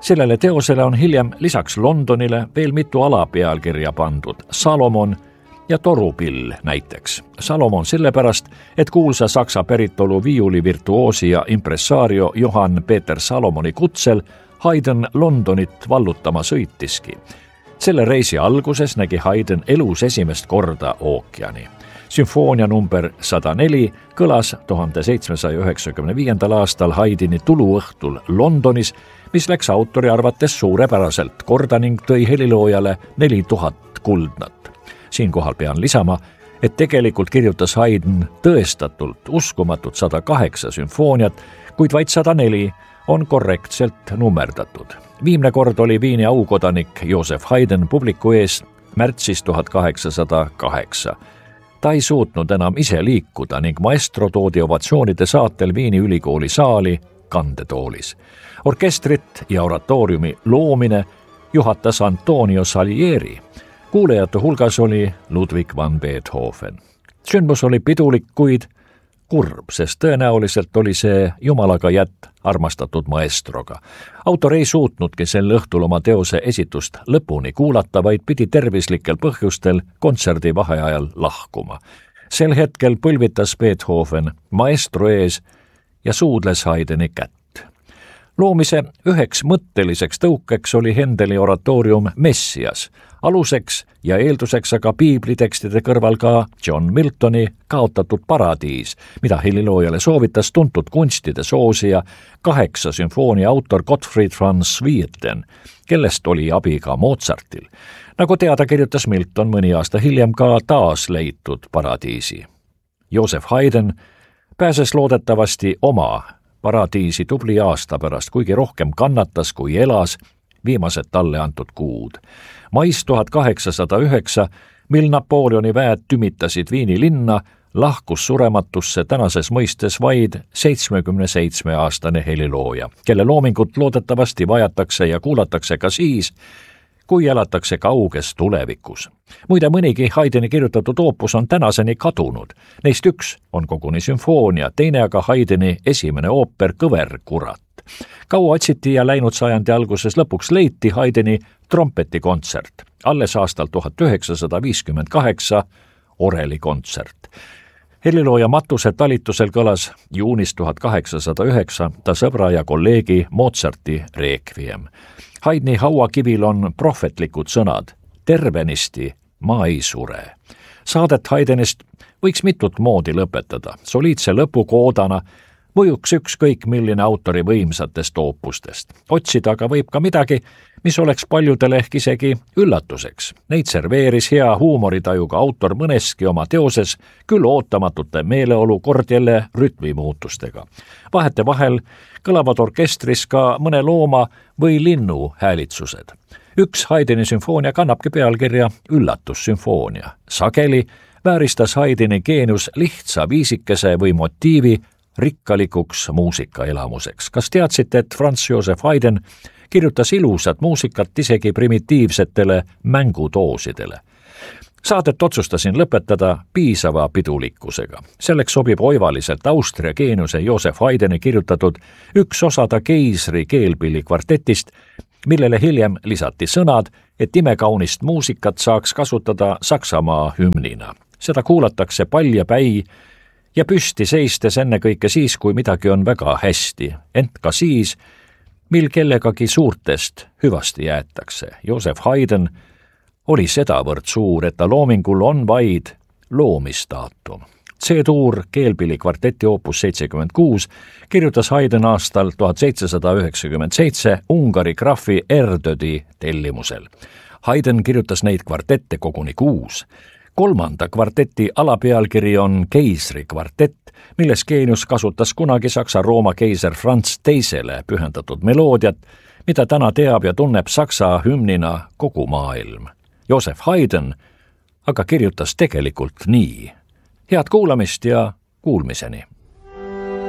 Sellele teosele on hiljem lisaks Londonile veel mitu alapealkirja pandud, Salomon ja Torupill näiteks. Salomon sellepärast, et kuulsa saksa päritolu viiulivirtuoosi ja impressaario Johann Peter Salomoni kutsel Haydn Londonit vallutama sõitiski. Selle reisi alguses nägi Haydn elus esimest korda ookeani. Sümfoonia number 104 kõlas 1795. aastal Haydni tuluõhtul Londonis, mis läks autori arvates suurepäraselt korda ning tõi heliloojale 4000 kuldnat. Siinkohal pean lisama, et tegelikult kirjutas Haydn tõestatult uskumatud 108 sümfooniat, kuid vaid 104 on korrektselt nummerdatud. Viimne kord oli Viini aukodanik Joseph Haydn publiku ees märtsis 1808. Ta ei suutnud enam ise liikuda ning maestro toodi ovatsioonide saatel Viini ülikooli saali kandetoolis. Orkestrit ja oratooriumi loomine juhatas Antonio Salieri. Kuulajate hulgas oli Ludwig van Beethoven. Sündmus oli pidulik, kuid kurb, sest tõenäoliselt oli see jumalaga jätt armastatud maestroga. Autor ei suutnudki sel õhtul oma teose esitust lõpuni kuulata, vaid pidi tervislikel põhjustel kontserdi vaheajal lahkuma. Sel hetkel põlvitas Beethoven maestro ees ja suudles Haydni kätt. Loomise üheks mõtteliseks tõukeks oli Händeli oratoorium Messias, aluseks ja eelduseks aga piiblitekstide kõrval ka John Miltoni Kaotatud paradiis, mida heliloojale soovitas tuntud kunstide soosija 8 sümfoonia autor Gottfried van Swieten, kellest oli abi ka Mozartil. Nagu teada, kirjutas Milton mõni aasta hiljem ka taas leitud paradiisi. Joseph Haydn pääses loodetavasti oma paradiisi tubli aasta pärast, kuigi rohkem kannatas kui elas viimased talle antud kuud. Mais 1809, mil Napoleoni väed tümitasid Viini linna, lahkus surematusse tänases mõistes vaid 77-aastane helilooja, kelle loomingut loodetavasti vajatakse ja kuulatakse ka siis, kui elatakse kauges tulevikus. Muide, mõnigi Haydni kirjutatud oopus on tänaseni kadunud. Neist üks on koguni sümfoonia, teine aga Haydni esimene ooper Kõverkurat. Kaua otsiti ja läinud sajandi alguses lõpuks leiti Haydni trompetikontsert, alles aastal 1958 orelikontsert. Helilooja Matuse talitusel kõlas juunis 1809 ta sõbra ja kolleegi Mozarti reekviem. Haydni hauakivil on prohvetlikud sõnad, tervenisti ma ei sure. Saadet Haydnist võiks mitut moodi lõpetada, soliidse lõpukoodana mõjuks ükskõik milline autori võimsatest oopustest. Otsida aga võib ka midagi, mis oleks paljudele ehk isegi üllatuseks. Neid serveeris hea huumoritajuga autor mõneski oma teoses, küll ootamatute meeleolu kord jälle rütmimuutustega. Vahetevahel kõlavad orkestris ka mõne looma või linnu häälitsused. Üks Haydni sümfoonia kannabki pealkirja Üllatussümfoonia. Sageli vääristas Haydni geenius lihtsa viisikese või motiivi rikkalikuks muusikaelamuseks. Kas teadsite, et Franz Joseph Haydn kirjutas ilusat muusikat isegi primitiivsetele mängudoosidele? Saadet otsustasin lõpetada piisava pidulikkusega. Selleks sobib oivaliselt Austria geeniuse Joseph Haydni kirjutatud üks osada Keisri keelpilli kvartetist, millele hiljem lisati sõnad, et imekaunist muusikat saaks kasutada Saksamaa hümnina. Seda kuulatakse pall ja päi ja püsti seistes ennekõike siis, kui midagi on väga hästi, ent ka siis, mil kellegagi suurtest hüvasti jäetakse. Joseph Haydn oli sedavõrd suur, et ta loomingul on vaid loomistaatum. C-tuur keelpilli kvarteti oopus 76 kirjutas Haydn aastal 1797 Ungari graafi Erdödi tellimusel. Haydn kirjutas neid kvartette koguni 6. Kolmanda kvarteti alapealkiri on Keisri kvartett, milles geenius kasutas kunagi Saksa-Rooma keiser Franz II pühendatud meloodiat, mida täna teab ja tunneb Saksa hümnina kogu maailm. Joseph Haydn aga kirjutas tegelikult nii. Head kuulamist ja kuulmiseni!